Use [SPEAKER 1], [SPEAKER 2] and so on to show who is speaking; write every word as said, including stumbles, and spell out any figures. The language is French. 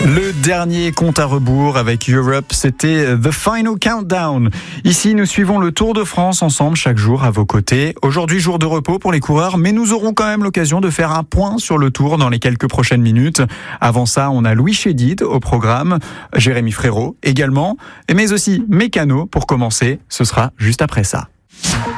[SPEAKER 1] Le dernier compte à rebours avec Europe, c'était The Final Countdown. Ici, nous suivons le Tour de France ensemble chaque jour à vos côtés. Aujourd'hui, jour de repos pour les coureurs, mais nous aurons quand même l'occasion de faire un point sur le Tour dans les quelques prochaines minutes. Avant ça, on a Louis Chédid au programme, Jérémy Frérot également, mais aussi Mécano pour commencer. Ce sera juste après ça.